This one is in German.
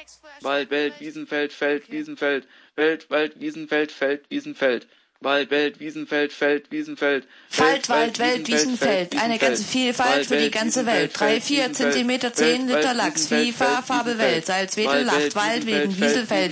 Wald, Welt, Wiesenfeld, Feld, Wiesenfeld, Welt, Wald, Wiesenfeld, Feld, Wiesenfeld. Wald, Welt, Wiesenfeld, Feld, Wiesenfeld. Wald, Wald, Welt, Wiesenfeld. Eine ganze Vielfalt für die ganze Welt. 3, 4 Zentimeter, 10 Liter Lachs. FIFA, Farbe, Welt. Salzwedel, Lacht, Wald, Wegen, Wieselfeld.